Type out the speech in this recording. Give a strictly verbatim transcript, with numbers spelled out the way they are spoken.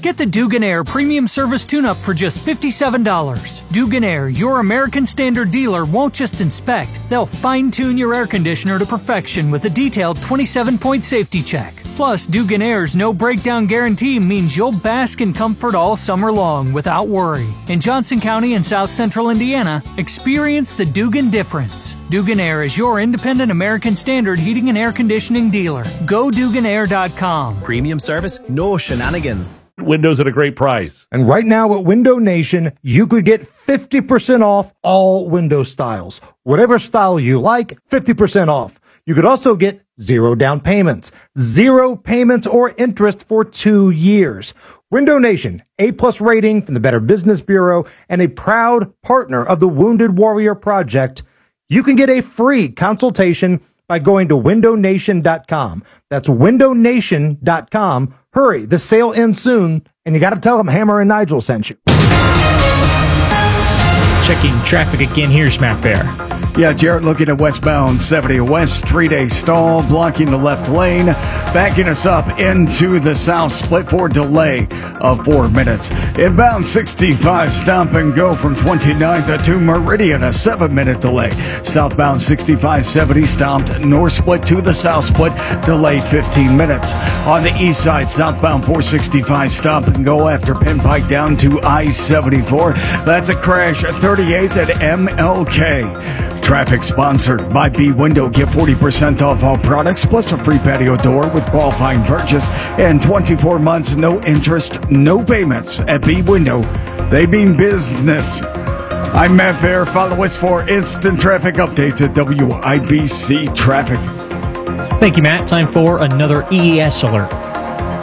Get the Dugan Air Premium Service Tune-Up for just fifty-seven dollars. Dugan Air, your American Standard dealer, won't just inspect. They'll fine-tune your air conditioner to perfection with a detailed twenty-seven point safety check. Plus, Dugan Air's no breakdown guarantee means you'll bask in comfort all summer long without worry. In Johnson County and South Central Indiana, experience the Dugan difference. Dugan Air is your independent American Standard heating and air conditioning dealer. Go Dugan Air dot com. Premium service, no shenanigans. Windows at a great price. And right now at Window Nation, you could get fifty percent off all window styles. Whatever style you like, fifty percent off. You could also get zero down payments, zero payments or interest for two years. Window Nation, A-plus rating from the Better Business Bureau and a proud partner of the Wounded Warrior Project. You can get a free consultation by going to window nation dot com. That's window nation dot com. Hurry, the sale ends soon, and you got to tell them Hammer and Nigel sent you. Checking traffic again. Here's Matt Bear. Yeah, Jared, looking at westbound seventy West, three-day stall, blocking the left lane, backing us up into the south split for delay of four minutes. Inbound sixty-five, stop and go from twenty-ninth to Meridian, a seven-minute delay. Southbound sixty-five seventy, stopped north split to the south split, delayed fifteen minutes. On the east side, southbound four sixty-five, stop and go after Pinpike down to I seventy-four. That's a crash at thirty-eighth at M L K. Traffic sponsored by B Window. Get forty percent off all products plus a free patio door with qualifying purchase and twenty-four months, no interest, no payments at B Window. They mean business. I'm Matt Bear. Follow us for instant traffic updates at W I B C Traffic. Thank you, Matt. Time for another E E S alert.